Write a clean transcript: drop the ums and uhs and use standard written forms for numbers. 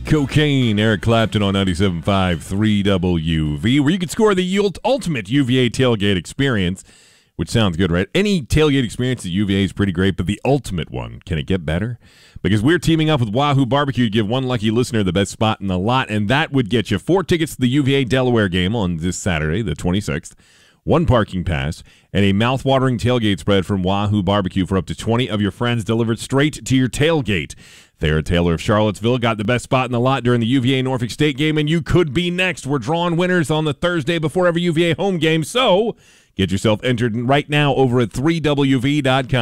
Cocaine, Eric Clapton on 97.5 3WV, where you can score the ultimate UVA tailgate experience, which sounds good, right? Any tailgate experience at UVA is pretty great, but the ultimate one, can it get better? Because we're teaming up with Wahoo Barbecue to give one lucky listener the best spot in the lot, and that would get you 4 tickets to the UVA-Delaware game on this Saturday, the 26th, 1 parking pass, and a mouth-watering tailgate spread from Wahoo Barbecue for up to 20 of your friends delivered straight to your tailgate. Thayer Taylor of Charlottesville got the best spot in the lot during the UVA-Norfolk State game, and you could be next. We're drawing winners on the Thursday before every UVA home game, so get yourself entered right now over at 3WV.com.